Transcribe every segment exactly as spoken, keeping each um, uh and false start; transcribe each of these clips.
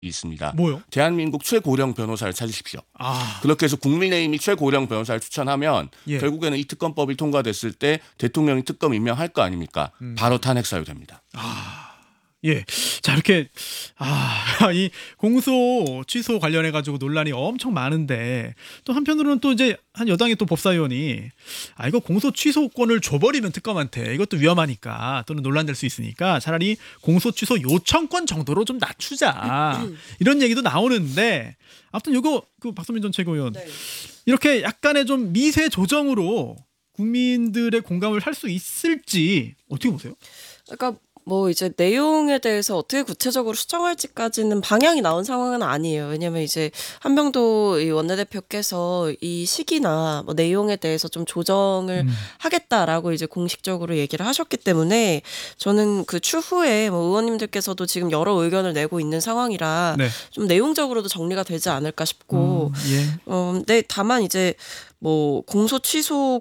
있습니다. 뭐요? 대한민국 최고령 변호사를 찾으십시오. 아. 그렇게 해서 국민의힘이 최고령 변호사를 추천하면 예. 결국에는 이 특검법이 통과됐을 때 대통령이 특검 임명할 거 아닙니까? 음. 바로 탄핵 사유됩니다. 아. 예. 자, 이렇게 아, 이 공소 취소 관련해 가지고 논란이 엄청 많은데 또 한편으로는 또 이제 한 여당의 또 법사위원이 아, 이거 공소 취소권을 줘버리면 특검한테 이것도 위험하니까 또는 논란될 수 있으니까 차라리 공소 취소 요청권 정도로 좀 낮추자. 이런 얘기도 나오는데 아무튼 이거 그 박선민 전 최고위원 네. 이렇게 약간의 좀 미세 조정으로 국민들의 공감을 살 수 있을지 어떻게 보세요? 그러니까 뭐 이제 내용에 대해서 어떻게 구체적으로 수정할지까지는 방향이 나온 상황은 아니에요. 왜냐하면 이제 한명도 이 원내대표께서 이 시기나 뭐 내용에 대해서 좀 조정을 음. 하겠다라고 이제 공식적으로 얘기를 하셨기 때문에 저는 그 추후에 뭐 의원님들께서도 지금 여러 의견을 내고 있는 상황이라 네. 좀 내용적으로도 정리가 되지 않을까 싶고, 음, 예. 어, 근데 다만 이제 뭐 공소 취소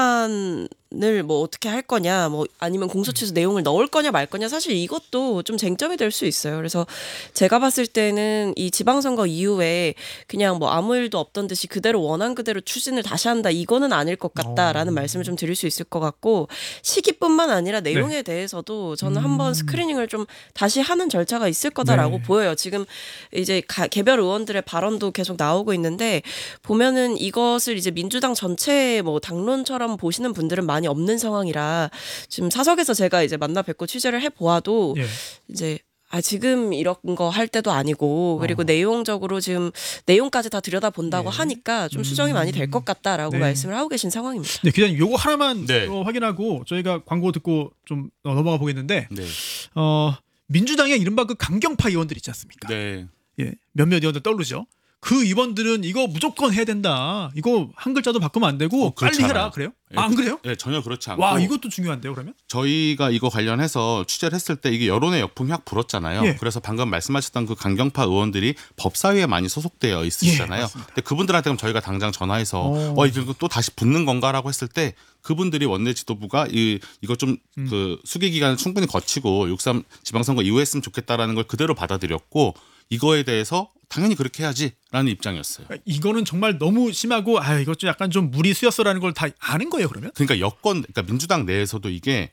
권한을 뭐 어떻게 할 거냐, 뭐 아니면 공소 취소 내용을 넣을 거냐 말 거냐, 사실 이것도 좀 쟁점이 될 수 있어요. 그래서 제가 봤을 때는 이 지방선거 이후에 그냥 뭐 아무 일도 없던 듯이 그대로 원한 그대로 추진을 다시 한다, 이거는 아닐 것 같다라는 어. 말씀을 좀 드릴 수 있을 것 같고, 시기뿐만 아니라 내용에 네. 대해서도 저는 음. 한번 스크리닝을 좀 다시 하는 절차가 있을 거다라고 네. 보여요. 지금 이제 가, 개별 의원들의 발언도 계속 나오고 있는데 보면은 이것을 이제 민주당 전체 뭐 당론처럼 보시는 분들은 많이 없는 상황이라 지금 사석에서 제가 이제 만나 뵙고 취재를 해 보아도 예. 이제 아 지금 이런 거 할 때도 아니고, 그리고 어. 내용적으로 지금 내용까지 다 들여다 본다고 예. 하니까 좀 수정이 많이 될 것 같다라고 네. 말씀을 하고 계신 상황입니다. 네, 기자님 요거 하나만 네. 어, 확인하고 저희가 광고 듣고 좀 어, 넘어가 보겠는데 네. 어, 민주당의 이른바 그 강경파 의원들 있지 않습니까? 네. 예, 몇몇 의원들 떠오르죠. 그 의원들은 이거 무조건 해야 된다. 이거 한 글자도 바꾸면 안 되고 어, 그렇지 빨리 해라. 않아요. 그래요? 예, 아, 안 그래요? 네, 전혀 그렇지 않고. 와, 이것도 중요한데요, 그러면? 저희가 이거 관련해서 취재를 했을 때 이게 여론의 역풍이 확 불었잖아요. 예. 그래서 방금 말씀하셨던 그 강경파 의원들이 법사위에 많이 소속되어 있으시잖아요. 예, 맞습니다. 근데 그분들한테 그럼 저희가 당장 전화해서 오. 어 이거 또 다시 붙는 건가라고 했을 때 그분들이 원내 지도부가 이 이거 좀 그 음. 수기 기간을 충분히 거치고 육삼 지방선거 이후에 했으면 좋겠다라는 걸 그대로 받아들였고, 이거에 대해서 당연히 그렇게 해야지라는 입장이었어요. 이거는 정말 너무 심하고 아, 이것 좀 약간 좀 무리수였어라는 걸 다 아는 거예요, 그러면? 그러니까 여권, 그러니까 민주당 내에서도 이게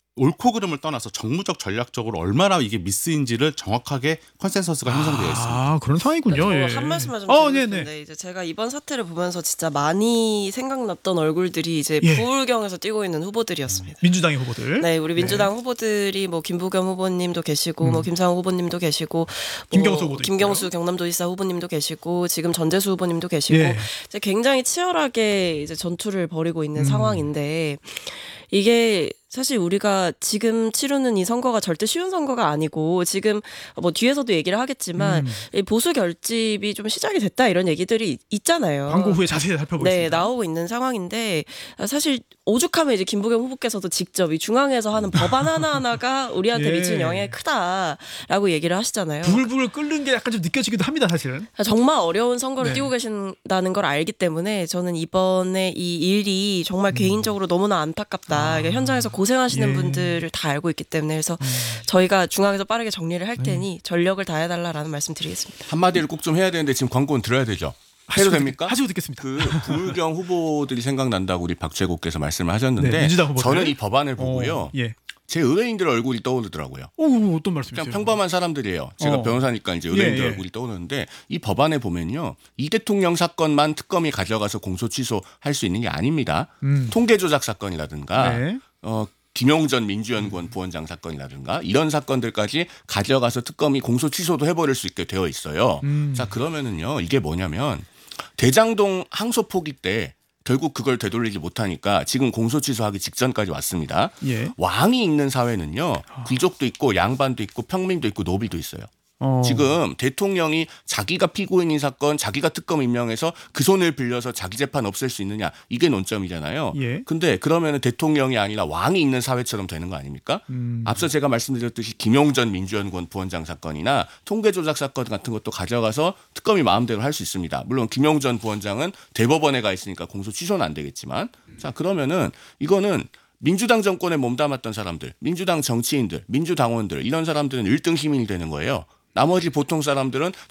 옳고 그름을 떠나서 정무적 전략적으로 얼마나 이게 미스인지를 정확하게 컨센서스가 형성되어 있습니다. 아, 그런 상황이군요. 저 예. 한 말씀만 좀 어, 드리고 네네. 싶은데, 이제 제가 이번 사태를 보면서 진짜 많이 생각났던 얼굴들이 이제 예. 부울경에서 뛰고 있는 후보들이었습니다. 민주당의 후보들. 네, 우리 민주당 후보들이 뭐 김부겸 후보님도 계시고, 음. 뭐 김상호 후보님도 계시고, 뭐 김경수 후보도 김경수 있고요. 경남도지사 후보님도 계시고, 지금 전재수 후보님도 계시고, 예. 이제 굉장히 치열하게 이제 전투를 벌이고 있는 음. 상황인데, 이게 사실 우리가 지금 치르는 이 선거가 절대 쉬운 선거가 아니고, 지금 뭐 뒤에서도 얘기를 하겠지만 음. 이 보수 결집이 좀 시작이 됐다, 이런 얘기들이 있잖아요. 광고 후에 자세히 살펴보겠습니다. 네, 나오고 있는 상황인데, 사실 오죽하면 이제 김부겸 후보께서도 직접 이 중앙에서 하는 법안 하나하나가 우리한테 예. 미치는 영향이 크다라고 얘기를 하시잖아요. 부글부글 끓는 게 약간 좀 느껴지기도 합니다, 사실은. 정말 어려운 선거를 네. 뛰고 계신다는 걸 알기 때문에 저는 이번에 이 일이 정말 개인적으로 너무나 안타깝다. 아. 그러니까 현장에서 고생하시는 예. 분들을 다 알고 있기 때문에, 그래서 음. 저희가 중앙에서 빠르게 정리를 할 테니 전력을 다해달라라는 말씀 드리겠습니다. 한마디를 꼭 좀 해야 되는데 지금 광고는 들어야 되죠. 해도 하시고 됩니까? 듣- 하시고 듣겠습니다. 그 부울경 후보들이 생각난다고 우리 박재국께서 말씀을 하셨는데 네, 민주당 후보들. 저는 이 법안을 보고요. 어, 예. 제 의뢰인들 얼굴이 떠오르더라고요. 오, 어떤 말씀이세요? 그냥 평범한 사람들이에요. 제가 어. 변호사니까 이제 예, 의뢰인들 예. 얼굴이 떠오르는데, 이 법안에 보면요, 이 대통령 사건만 특검이 가져가서 공소 취소할 수 있는 게 아닙니다. 음. 통계 조작 사건이라든가 네. 어, 김용전 민주연구원 부원장 사건이라든가 이런 사건들까지 가져가서 특검이 공소 취소도 해버릴 수 있게 되어 있어요. 음. 자, 그러면은요, 이게 뭐냐면 대장동 항소 포기 때 결국 그걸 되돌리지 못하니까 지금 공소 취소하기 직전까지 왔습니다. 예. 왕이 있는 사회는요, 귀족도 있고 양반도 있고 평민도 있고 노비도 있어요. 어. 지금 대통령이 자기가 피고인인 사건, 자기가 특검 임명해서 그 손을 빌려서 자기 재판 없앨 수 있느냐, 이게 논점이잖아요. 예. 근데 그러면은 대통령이 아니라 왕이 있는 사회처럼 되는 거 아닙니까? 음. 앞서 제가 말씀드렸듯이 김용전 민주연구원 부원장 사건이나 통계 조작 사건 같은 것도 가져가서 특검이 마음대로 할 수 있습니다. 물론 김용전 부원장은 대법원에 가 있으니까 공소 취소는 안 되겠지만, 자, 그러면은 이거는 민주당 정권에 몸담았던 사람들, 민주당 정치인들, 민주당원들, 이런 사람들은 일 등 시민이 되는 거예요. 나머지 보통 사람들은